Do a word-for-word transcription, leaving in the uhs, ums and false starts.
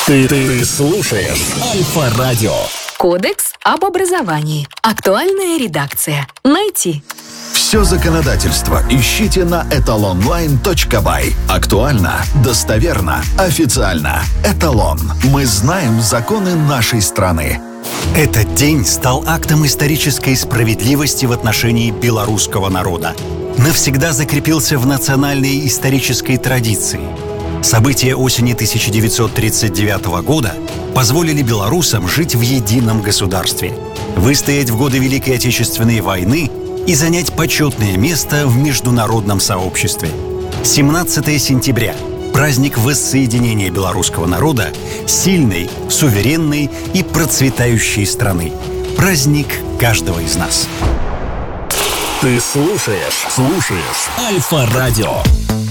Ты, ты слушаешь Альфа-радио. Кодекс об образовании. Актуальная редакция. Найти. Все законодательство ищите на эталонлайн точка бай. Актуально, достоверно, официально. Эталон. Мы знаем законы нашей страны. Этот день стал актом исторической справедливости в отношении белорусского народа. Навсегда закрепился в национальной исторической традиции. События осени тысяча девятьсот тридцать девятого года позволили белорусам жить в едином государстве, выстоять в годы Великой Отечественной войны и занять почетное место в международном сообществе. семнадцатое сентября – праздник воссоединения белорусского народа с сильной, суверенной и процветающей страны. Праздник каждого из нас. Ты слушаешь, слушаешь Альфа-радио.